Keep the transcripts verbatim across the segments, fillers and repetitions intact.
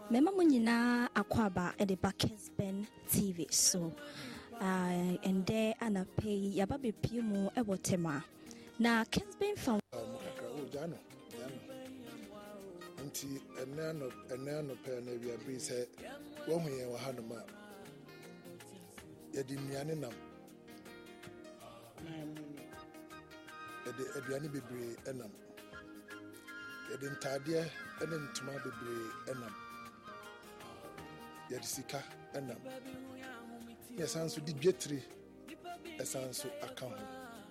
Mema munyina akwaba e de Kesben T V so uh and there ana pay yaba be pimu e wotema na Kesben found oh jano jano nti enano enano pe na bia bi se wo hu ye wa hanoma yedi nuane nam yedi aduane bebre enam yedi ntade ene ntuma bebre enam yedi sika enam yesanso di dwetri esanso aka ho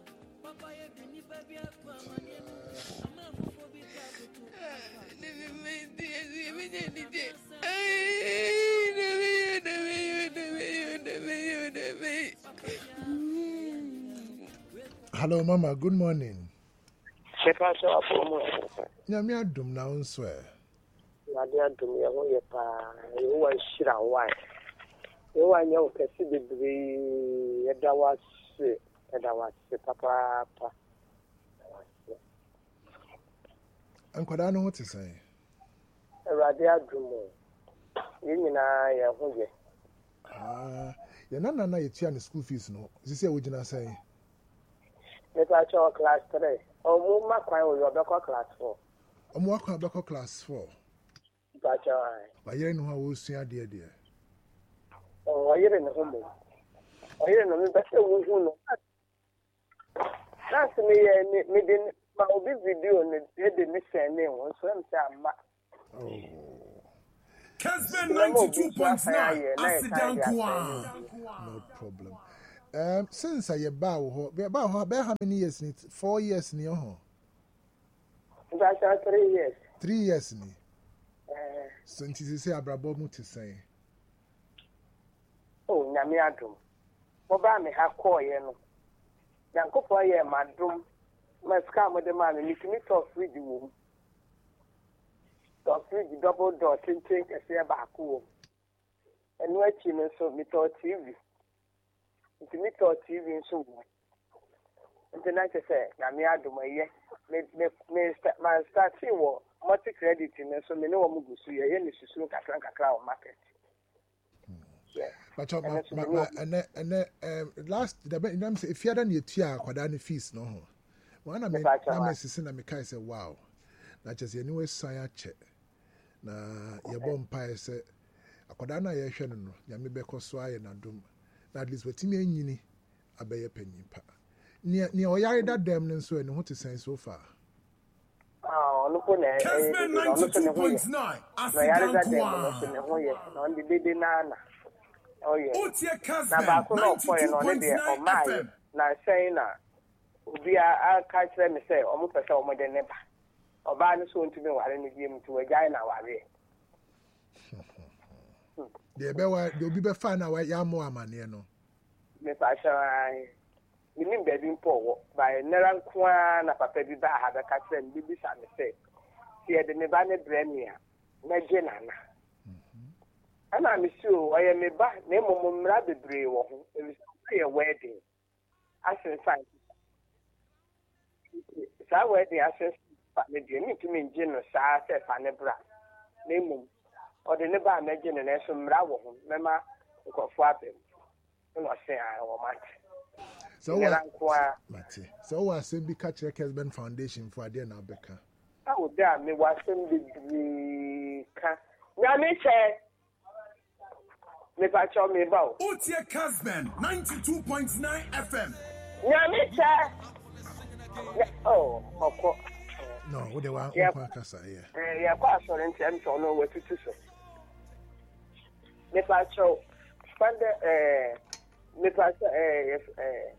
Hello, Mama. Good morning. Nyame adum na onso e. Nyame adum ye ho ye pa. Ye ho shira wa. Ye wa nya o kesi bebre ye da wa se, ye da wa se papa pa. Ankoda no what say? Erade adum. Ye nyina ye ho ye. Ah, ye na na na ye tia ne school fees no. Sisi e wo gina say. Me pa cho class three. O mu ma kwan o yo be ko class four. O mu akwa be ko class four. Pa cho ai. Ba yere no ha wo sua de de. O yere no ho mo. O yere no me be se wo hu no. That's me ye me din ma obi video ne de me send ne won so am say amma. Oh. Kesben ninety-two point nine Accident Kwa. No problem. Um, since I ba wo be ba ho be how many years ni? Four years ni ho. That's three years. Three years ni. Eh. So nti se say abrabo mu te say. Oh, nyame adum. Mo ba me ha call ye no. Yankofo ye madum. Ma ska mo de ma ni kimi to fridge wo. To fridge double door tintin kese ba ko. Enu achi no so mi to T V. Nti mi to T V nso wo. Nti na ke say nyame adum ye. Me me me ma start wo multi credit no so me no wo mugusu ye ye ni susu kakran kakra o market. Yeah. But ma ma and and um last the name say if you dan yetua akwada ne fees no ho. One na me na me sisi na me kai say wow. Na che say anyway san ache. Na ye bom pai say akwada na ye hwe no no nyame be koso aye na dum. Na at least wetimi anyini abeye panyimpa. Ni ni oyare da dem ne so ene ho te sen so far. Ah, no ko na Kesben ninety-two point nine Accident Kwa. No ye, no ndi bebe na na. Oh yeah. Utie Kesben Na ba ko no point no ne de o mai na say na obi a ka kire me say o mo pese o mo de ne ba. Oba ne so ntumi ware ne bi mtu agya na ware. De be wa de obi be fa na wa ya mo amane no. Me pa sha ni mbe bi mpo wo ba nera nkoa na papa bi ba ha be ka kire me bi sa me say tie de me ba ne bremia na je na na. Ana mi si o oye me ba na emomo mra bebre wo ho e say wedding asen sign sa wedding asen pa me de mi tumi nje no sa se fa ne bra na emom o de ne ba na je ne na so mra wo ho mema nkofo abem no se a wo mat so wa mate so wa se bi ka kire Kesben Foundation for ade na beka a wo da me wa sem bi ka na me che me pa cho me ba o Utie Kesben ninety-two point nine F M. Nyame cha. Oh, oko. No, we dey wa kwa kasa here. Eh, ya kwa sore nti am so no wetutu so. Me pa cho spend eh me pa eh eh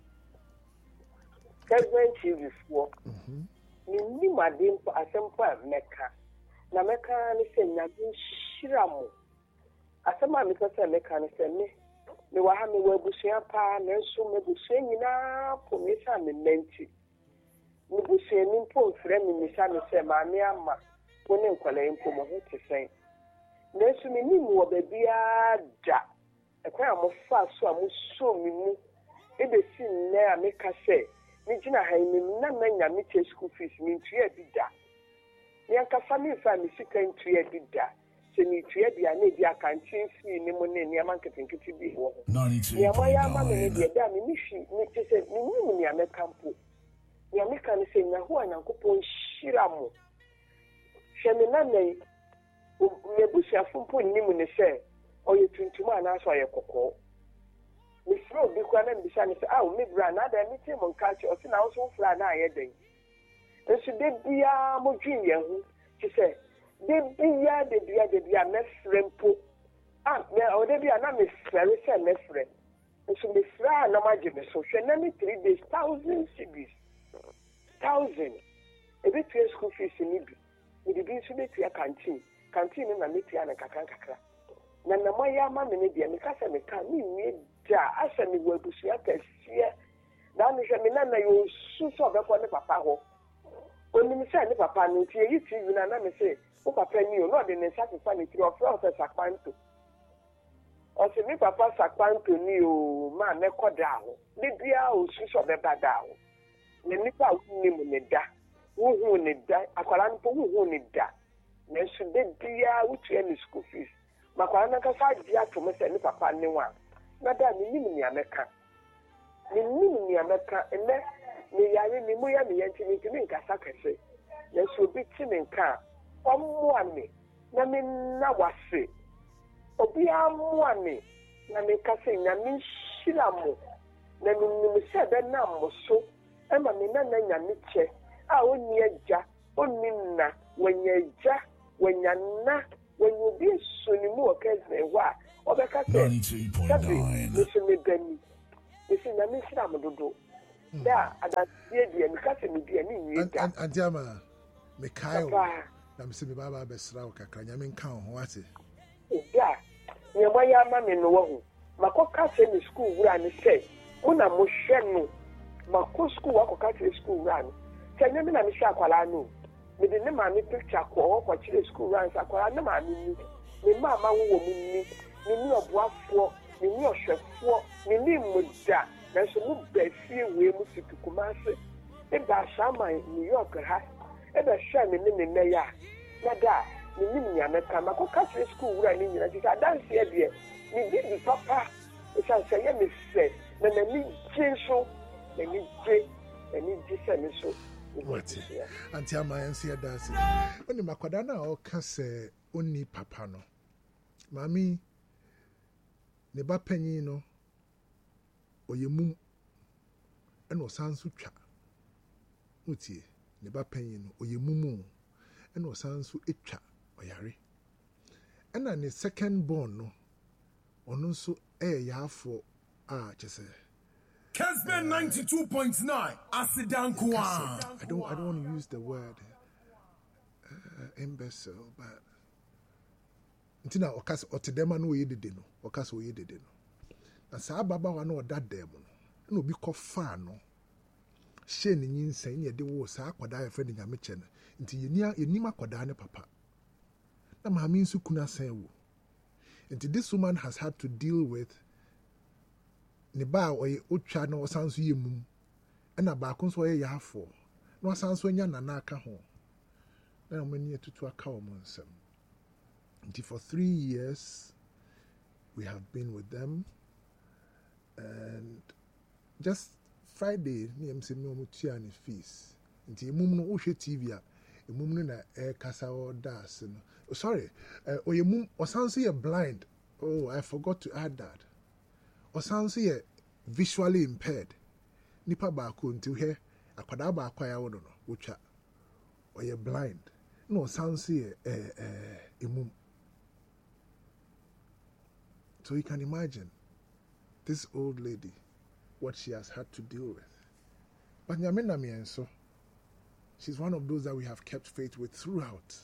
Kesben T V for. Mhm. Ni ni madin po asempo meka. Na meka ni se nyame shiramo. Asema mi kasa meka ni se me me wa ha me wa busua pa na nso me busua nyina po me sa me menti me busua ni po frɛ me me sa me se ma me ama ko ne nkwala mpo mo ho te sen na nso me ni mo ba bia da e kwa mo fa so a mo so me mu e be si nne a me ka se me gina ha me na na nya me te school fees me ntua bi da me anka fa me fa me sika ntua bi da seni tuya dia na dia kantin fi ni mo ne niam anketenkete bi wo niam ya ma me dia da me mi hwi me tese me nim niam kampo niam ka ne se nya ho anyankopon hira mo hweme na nei me busia fumpo nim ne se oye tuntuma na so ye kokko me fro bi kwa na mbisa ne se ah me bra na da me te mo nka che o se na wo so fra na aye den enso de bia mo dwin ye hu tese de bia de bia de bia me frempo ah me o de bia na me frere se me frere enso me fra na ma je me so hwe na me three days thousand cedis thousand e be tu school fees ni bi e de bi so be tu canteen canteen na me tu na kakran kakra na na ma ya ma me ne bia me ka se me ka mi ni da asa me wa busu ya kasie na me hwe me na na yo su so be ko ne papa ho oni mi se ne papa no ti yi ti wi na na me se o papa ni o no de ne sacrifice ni three of four sakpanto o se mi papa sakpanto ni o ma me koda ho de bia o su so be bada ho ne nipa ni mu ne da wo hu ne da akwara npo wo hu ne da na su de bia wo tu any school fees makwara na ka sa dia to me se ni papa ni wa na da ni ni ni ameka ni ni ni ameka ene ni yare ni mu ya ni yanti ni ni nkasa kase na su bi ti ni nka omuame na me na wase obi amuame na me kase na me shiramo na me ni se be na moso e ma me na na nya me che a oni agya oni na wanya agya wanya na wanya obi suni mu o kase wa obeka se ninety-two point nine me bani isi na me shiramo dodo da ada die die me kase me die ni ni da antiama me kai na me se me baba besra o kakra nya me nka ho ate ya nye ma ya ma me no wo makoka se ni school wura ni se una mo hwe no mako school akoka se school wura no se nya me na me hwe akwala no me de ne ma me picture ko ko kire school wura sa akwala ne ma me ni me ma ma wo mu ni ni ni oboafo ni ni ohwefo ni ni muda na so mu ba fie we mu fitukuma se e ba shama New York ha e ba hwe me ne ne ya na da ni ni nya me ka ma ko ka school wura ni nyina ti sa dance e de ni di di papa e sa se ye me se na na ni jinso na ni je na ni ji se me so what anti ama ense ya dance oni makwada na o ka se oni papa no mami ne ba panyin no oyemum eno sanso twa utie ne ba panyin no oyemum eno sanso etwa oyare ena ne second born no ono nso eh yafo a chese Kesben ninety-two point nine Asidan Kwa. I don't I don't want to use the word uh, imbecile but ntina okas otedema no oyedede no okas oyedede no na sa baba wa no odadem no na obi kofa no she ne nyinsan ne de wo sa akwada ya fe ne nyameche no nti yenia yenim akwada ne papa na maami nso kuna san wo nti this woman has had to deal with ne ba oye otwa na osanso yemum na ba ko nso oye yafo na osanso nya nana aka ho na mani etutu aka o monsem nti for three years we have been with them and just Friday ni emse me omutua ne fees nti emum no wo hwe T V a emum no na e kasa o das no oh, sorry uh, oyemum osanso ye blind oh I forgot to add that osanso ye visually impaired nipa ba ko nti hwe akwada ba akwa ya wo no wotwa oye blind no osanso ye eh eh emum. So you can imagine this old lady, what she has had to deal with. But Nyamena Mienso, she's one of those that we have kept faith with throughout.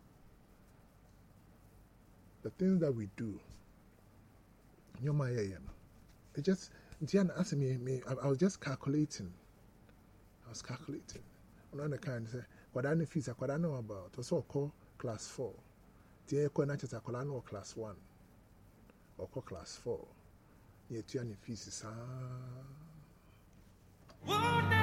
The things that we do, it just, me, I was just calculating. I was calculating. On the kind, say, what I know fees, what I know about, also call class four. The I know class one. Or class four. Near two and fees is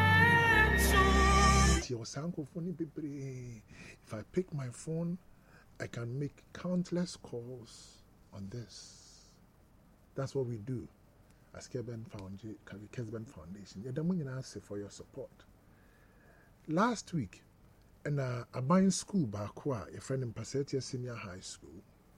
if I pick my phone I can make countless calls on this. That's what we do as Kesben Foundation. You ask for your support. Last week, in a, a buying school, Bakwa, a friend in Passetia Senior High School,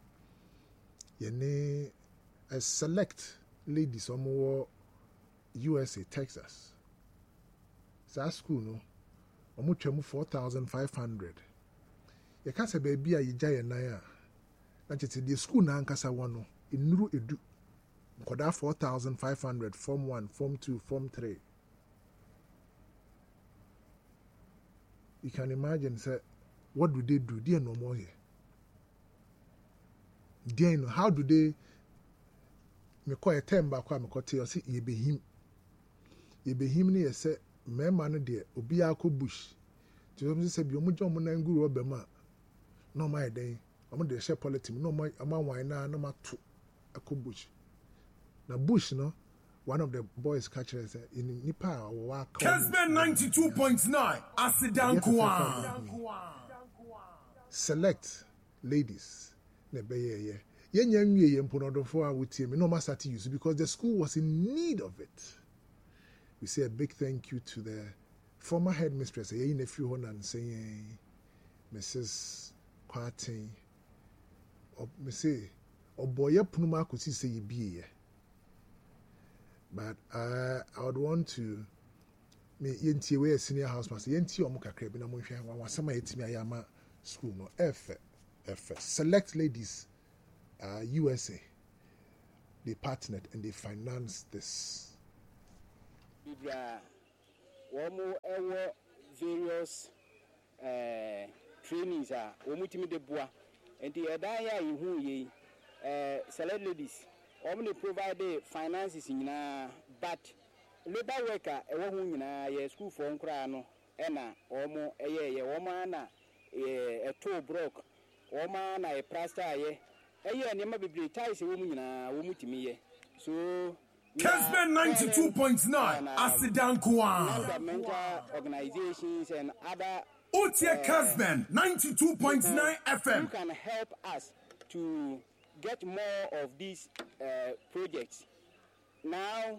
you a select ladies on more U S A, Texas. That school, no, omuchemu four thousand five hundred. You can't say baby a yijaya naya. That is the school na ankasa wano. Inuru edu. Koda four thousand five hundred. Form one, form two, form three. You can imagine, say, what do they do? They are no more here. They know how do they? Me call a term back. Me call tell you say ye be him. Ye be him ni ye say me man de obi akọ bush. To them say bi omo jọ omo na nguru obema. No my day. Omo de share politics. No my ama wine na no ma to akọ bush. Na bush no. One of the boys catchers say in Nipa or Kesben ninety-two point nine Asidan Kwan. Select ladies. Ne be ye ye. Ye nyanwie ye mponodo for awutie me no ma start use because the school was in need of it. We say a big thank you to the former headmistress ye in a few honan saying Missus Kwatin. Or me say oboye punuma kusi say ye be. But uh, I would want to me yenti we senior house master yenti omo kakra bi na mo hwe wa wasama yetimi ayama school no F F select ladies uh, U S A they partnered and they financed this. Bibia womo ewo various uh, trainings a womo timi de boa enti edan ya ihu ye uh, select ladies Omni provide finances in uh, but labor worker a woman in a school for Uncrano, Anna, Omo, a ye, a woman, a toe broke, woman, a plaster, a year, and you might be ties a woman in a woman to me. So, Kesben ninety-two point nine Asidan Kwan. Governmental organizations and other. Otia Kesben ninety-two point nine F M. You can help us to get more of these uh, projects. Now,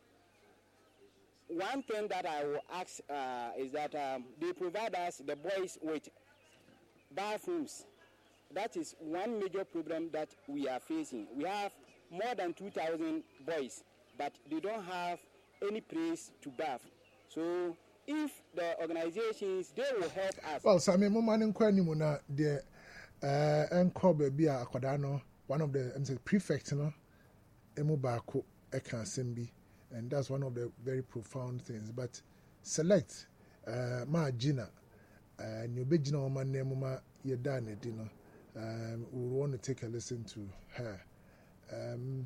one thing that I will ask uh, is that um, they provide us, the boys, with bathrooms. That is one major problem that we are facing. We have more than two thousand boys, but they don't have any place to bath. So, if the organizations, they will help us. Well, Sammy, Moman and Quanimuna, the Enko Baby Akwadano. One of the I'm saying prefects, you know, Emubako Eka Simbi, and that's one of the very profound things. But select uh, Ma Gina, and you be Gina Oman Nemuma Yedane, you know. Um, we want to take a listen to her. Um,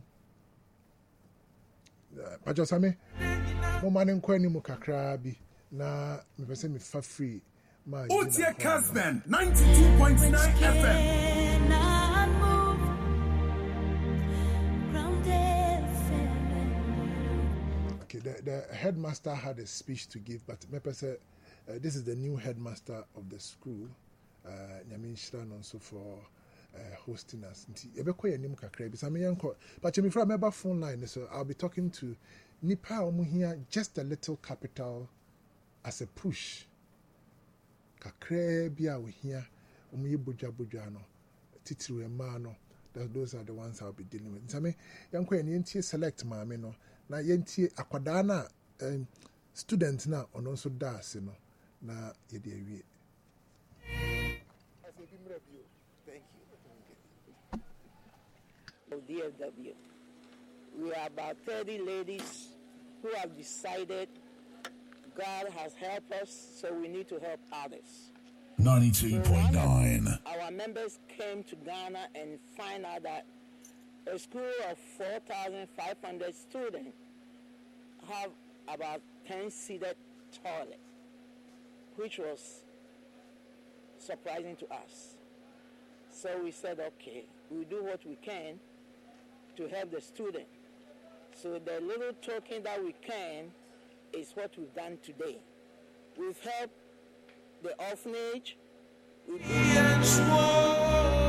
Pajosame, Moman and Queni Mukakrabi, na me person me for free. Ma Otia Kesben ninety-two point nine F M. The, the headmaster had a speech to give, but Mepe said, uh, this is the new headmaster of the school, Nyamin Shran, also for uh, hosting us. But you from my phone line, so I'll be talking to Nipa Omuhia, just a little capital as a push. Kakre bia we here, Umuye Buja Bujano, Titiru Emano. Those are the ones I'll be dealing with. Same, young Queen, select mammy no. Na yenti akwadana um, student na ono also das no na yede awie. Thank you. Oh, D F W. We are about thirty ladies who have decided God has helped us, so we need to help others. ninety-two point nine. So our members came to Ghana and find out that a school of four thousand five hundred students have about ten seated toilets, which was surprising to us. So we said, okay, we'll do what we can to help the student. So the little token that we can is what we've done today. We've helped the orphanage. We've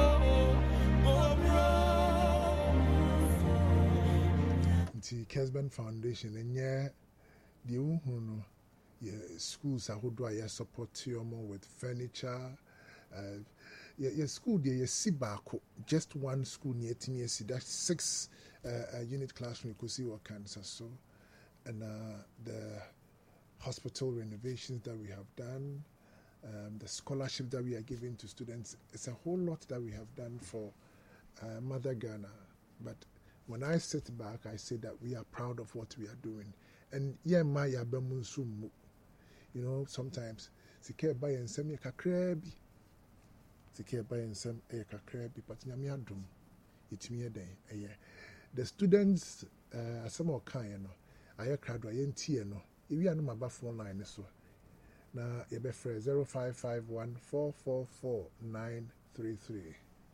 Inti Kesben Foundation and yeah, the uhuno yeah schools are who do I support you more with furniture. Uh, yeah, yeah, school there, yeah, Sibako, just one school near T M S. That's six uh, uh, unit classroom. You could see what cancer so, and uh, the hospital renovations that we have done, um, the scholarship that we are giving to students. It's a whole lot that we have done for uh, Mother Ghana. But when I sit back, I say that we are proud of what we are doing. And yeah, my yabemunsumu, you know, sometimes sike buy and send me a crabby. Sike buy and send a crabby, but nyami adum. It's me a day. The students, uh, some more kind, you know, I a crowd, I ain't here, no. If you are not my phone line, so now you be free zero five five one four four four nine three three.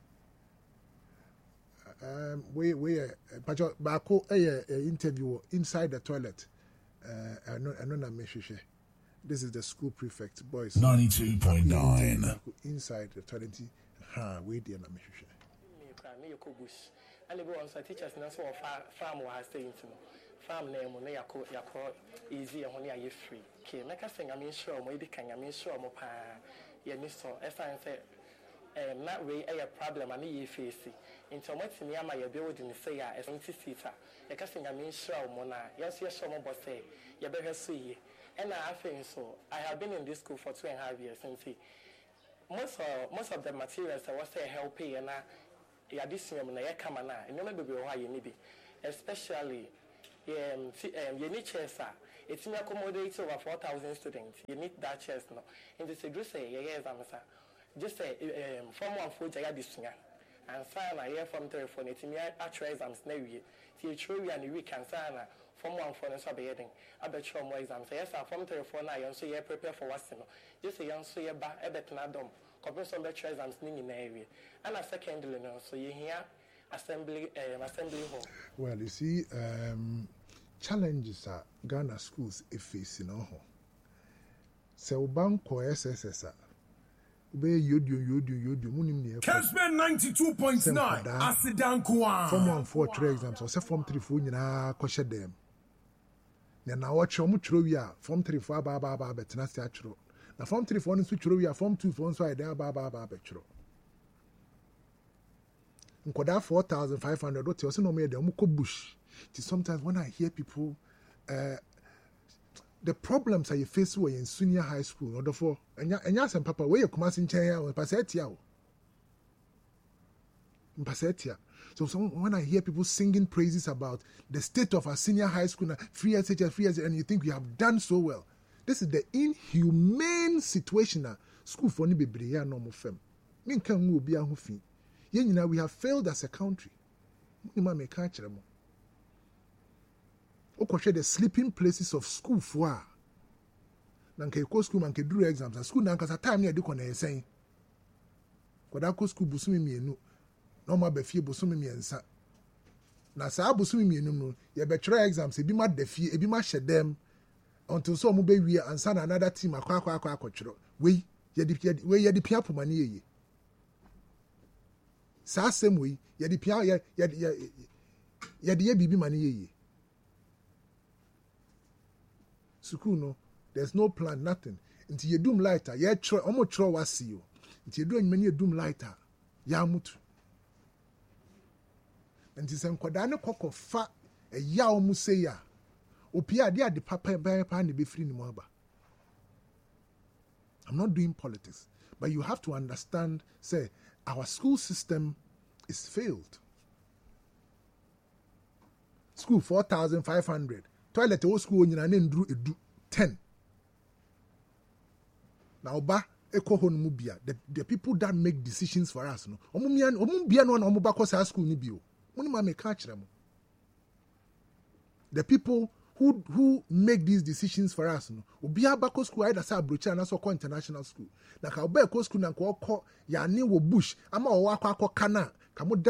Um, we we uh, back a interview inside the toilet. Uh, I know I know na meshishe. This is the school prefect, boys. Ninety-two point nine. Inside the toilet. Ha, we there na meshishe. Me me bush. And the boys are teachers na so farm was saying to me. Farm name on yako yako easy and only are you free. Okay, make us sing. I mean sure, maybe can I mean sure mo pa. Yeah, me so. As I say. Um, that way, a problem I need face. Into what's near my building, say, as an sister, a casting I mean, sure, Mona, yes, yes, some of us say, you better see. And I think so. I have been in this school for two and a half years and see most of most of the materials I was say helping and I this year, I come and I never be why you need, especially um, you need chairs. It's in accommodate over four thousand students. You need that chairs now. And they say, do say, yes, I'm just say um, form one for Jaya this year. And sign a year from telephone, it's me actual exams now. See, true, and we can sign form one for the subheading. I bet you more exams. Yes, I form telephone, I also year prepare for what's just a young so year back, a bet nadom, copy some better exams in the area. And a secondly, no, so you hear assembly, um, assembly hall. Well, you see, um, challenges are Ghana schools if facing no home. So, Banco S S S. Kesben ninety-two point nine. Asidan Kwan. Form one four three exams or say form three four nyina kwhye dem. Na na wo chro mu chro wi a form three four ba ba ba betena sia chro. Na form three four no so chro wi a form two four so ai dem ba ba ba be chro. Nkoda four thousand five hundred what you say no me dem ko bush. Sometimes when I hear people uh the problems that you face were in senior high school, or therefore, and yes, and Papa, where you come in China or Passetia. In Passetia. So, so when I hear people singing praises about the state of a senior high school, free S H S, free S H S, and you think we have done so well, this is the inhumane situation. School for ni bebre ya no mo fam. Min kan mu obi ahofi. Yen nyina we have failed as a country. Ni ma me ka kire mo. The sleeping places of school for Nanke ko school man ke do exams and school nanka sa time near do kona yesen kwada ko school busumi mienu no ma ba fie busumi miensa na sa busumi mienu no ye be try exams e bi ma da fie e bi ma hye dem until so mo be wie ansa na another team akwa akwa akwa akotwero we ye di we ye di pia poma ne ye sa sem we ye di pia ye ye ye di ye bibi ma ne ye school no, there's no plan, nothing. Until you doom lighter, yeah, try, almost try what see you. Until you doing many doom lighter, ya mutu. Until some quadano cock of fat, a ya almost say ya. Opia, dear, the papa by pan be free in Moaba. I'm not doing politics, but you have to understand, say, our school system is failed. School four thousand five hundred. Toilet old school nyina na ndru edu ten. Now ba eko hon mu bia the, the people that make decisions for us no. Omo mia omo bia no na omo ba ko sa school ni bio. Mo ni ma me ka kire mo. The people who who make these decisions for us no. Obi abako school either sa abrocha na so ko international school. Na ka oba eko school na ko ko ya ne wo bush ama o akwa akọ kana ka mo